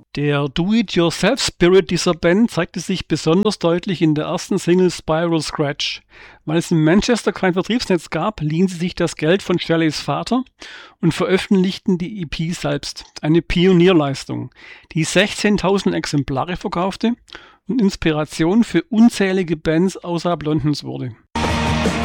Der Do-it-yourself-Spirit dieser Band zeigte sich besonders deutlich in der ersten Single Spiral Scratch. Weil es in Manchester kein Vertriebsnetz gab, liehen sie sich das Geld von Shirleys Vater und veröffentlichten die EP selbst. Eine Pionierleistung, die 16.000 Exemplare verkaufte und Inspiration für unzählige Bands außerhalb Londons wurde.